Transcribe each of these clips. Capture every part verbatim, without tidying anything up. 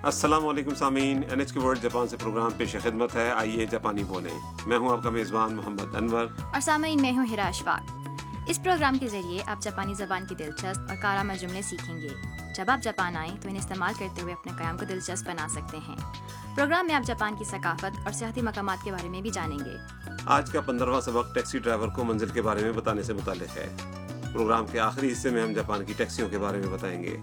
अस्सलाम वालेकुम सामीन, एन एच के वर्ल्ड जापान से प्रोग्राम पेश खिदमत है। आइए जापानी बोलें। मैं हूं आपका मेज़बान मोहम्मद अनवर और सामीन मैं हूं हिरा अशफाक। इस प्रोग्राम के जरिए आप जापानी ज़बान की दिलचस्प और कारामद जुमले सीखेंगे। जब आप जापान आएँ तो इन्हें इस्तेमाल करते हुए अपने क़याम को दिलचस्प बना सकते हैं। प्रोग्राम में आप जापान की सकाफत और सियाहती मकामात के बारे में भी जानेंगे। आज का पंद्रहवां सबक टैक्सी ड्राइवर को मंजिल के बारे में बताने से मुताल्लिक है। प्रोग्राम के आखिरी हिस्से में हम जापान की टैक्सियों के बारे में बताएंगे।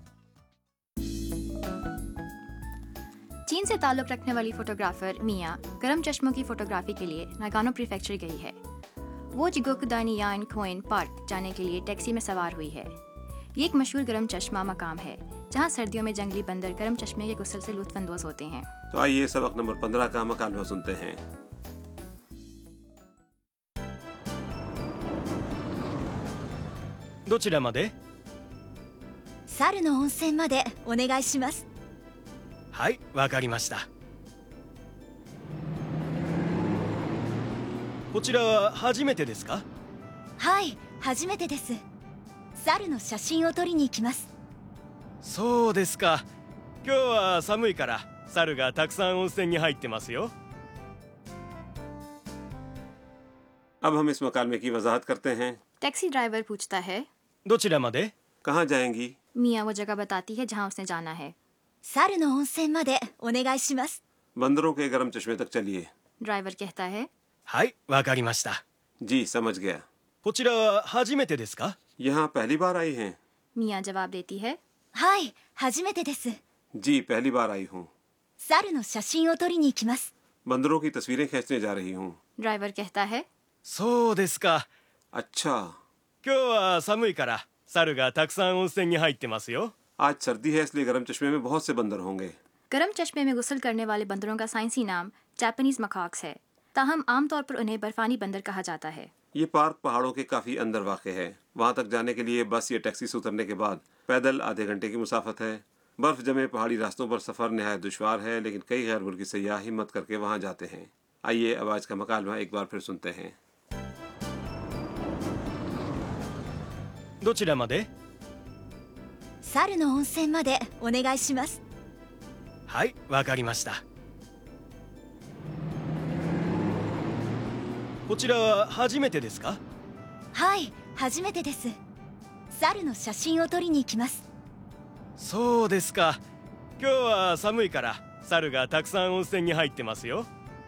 चीन से ताल्लुक़ रखने वाली फोटोग्राफर मिया गर्म चश्मों की फोटोग्राफी के लिए नागानो प्रीफेक्चर गई है। वो जिगोकुदानियान कोइन पार्क जाने के लिए टैक्सी में सवार हुई है। ये एक मशहूर गर्म चश्मा मकाम है जहाँ सर्दियों में जंगली बंदर गर्म चश्मे के गुस्ल से लुत्फ़अंदोज़ होते हैं। तो आइए सबक नंबर पंद्रह का मकालमा सुनते हैं। どちらまで? 猿の温泉までお願いします。 はい、わかりました。こちらは初めてですか? はい、初めてです。猿の写真を撮りに行きます。 そうですか。今日は寒いから猿がたくさん温泉に入ってますよ。 अब हम इस मकालमे की वजाहत करते हैं। टैक्सी ड्राइवर पूछता है どちらまで? कहाँ जाएंगी? मिया वो जगह बताती है जहाँ उसने जाना है। 猿の温泉までお願いします。 बंदरों के गर्म चश्मे तक चलिए। ड्राइवर कहता है はい、わかりました。 जी समझ गया। こちらは初めてですか? यहाँ पहली बार आई हैं? मिया जवाब देती है はい、初めてです。 जी पहली बार आई हूँ। 猿の写真を撮りに行きます。 बंदरों की तस्वीरें खींचने जा रही हूँ। ड्राइवर कहता है そうですか。 अच्छा, 今日は寒いから猿がたくさん温泉に入ってますよ。 आज सर्दी है इसलिए गर्म चश्मे में बहुत से बंदर होंगे। गर्म चश्मे में गुस्ल करने वाले बंदरों का साइंसी नाम जापानीज मकाक्स है, ताहम आमतौर पर उन्हें बर्फानी बंदर कहा जाता है। ये पार्क पहाड़ों के काफी अंदर वाक़ है। वहाँ तक जाने के लिए बस या टैक्सी से उतरने के बाद पैदल आधे घंटे की मुसाफत है। बर्फ जमे पहाड़ी रास्तों पर सफर नहायत दुश्वार है, लेकिन कई गैर मुल्की सयाह हिम्मत करके वहाँ जाते हैं। आइए अब आज का मकालमा एक बार फिर सुनते हैं। どちらまで? 猿の温泉までお願いします。 はい、わかりました。こちらは初めてですか? はい、初めてです。猿の写真を撮りに行きます。 そうですか。今日は寒いから猿がたくさん温泉に入ってますよ。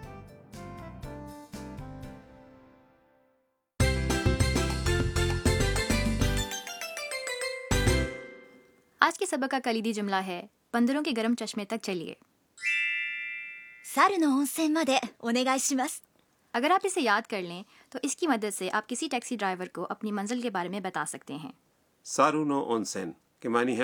आज के सबक का कलीदी जुमला है बंदरों के गर्म चश्मे तक चलिए। 猿の温泉までお願いします。 अगर आप इसे याद कर लें तो इसकी मदद से आप किसी टैक्सी ड्राइवर को अपनी मंजिल के बारे में बता सकते हैं। सारू नो ओनसेन के मानी है